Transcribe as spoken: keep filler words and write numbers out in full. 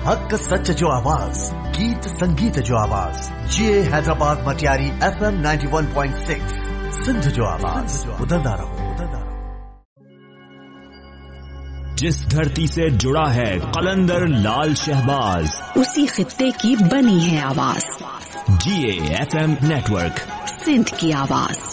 हक सच जो आवाज, गीत संगीत जो आवाज, ये Hyderabad Matiari F M ninety one point six Sindh जो आवाज, उदंदा रहो, उदंदा रहो। जिस धरती से जुड़ा है कलंदर लाल शहबाज, उसी खित्ते की बनी है आवाज। जी A F M network, Sindh की आवाज।